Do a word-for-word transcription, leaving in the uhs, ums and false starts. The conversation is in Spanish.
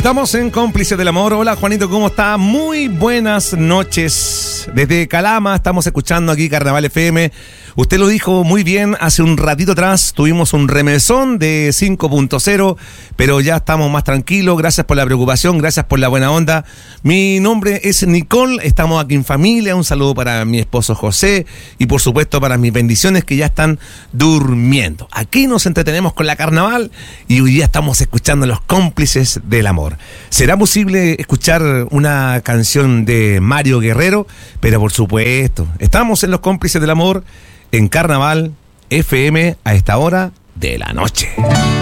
Estamos en Cómplices del Amor. Hola Juanito, ¿cómo está? Muy buenas noches. Desde Calama estamos escuchando aquí Carnaval F M. Usted lo dijo muy bien, hace un ratito atrás tuvimos un remesón de cinco punto cero, pero ya estamos más tranquilos. Gracias por la preocupación, gracias por la buena onda. Mi nombre es Nicole, estamos aquí en familia. Un saludo para mi esposo José y por supuesto para mis bendiciones que ya están durmiendo. Aquí nos entretenemos con la Carnaval y hoy día estamos escuchando Los Cómplices del Amor. ¿Será posible escuchar una canción de Mario Guerrero? Pero por supuesto, estamos en Los Cómplices del Amor en Carnaval F M a esta hora de la noche.